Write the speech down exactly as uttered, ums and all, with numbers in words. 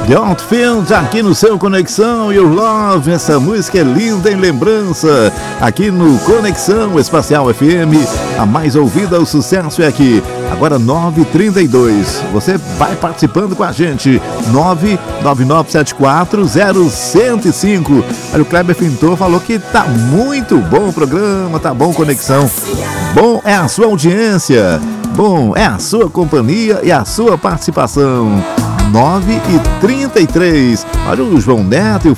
The Outfield aqui no seu Conexão Your Love. Essa música é linda em lembrança. Aqui no Conexão Espacial F M, a mais ouvida, o sucesso é aqui. Agora nove e trinta e dois. Você vai participando com a gente. nove nove nove sete quatro zero um zero cinco. Olha, o Kleber Pintor falou que tá muito bom o programa, tá bom Conexão. Bom é a sua audiência. Bom é a sua companhia e a sua participação. nove e trinta e três. Olha, o João Neto e o